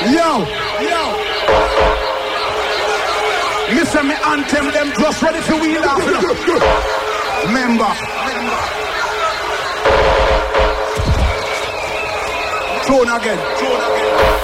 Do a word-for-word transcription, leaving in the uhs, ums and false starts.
Yo, yo. Listen, me anthem them just ready for we laugh. Remember. Tune again. Tune again.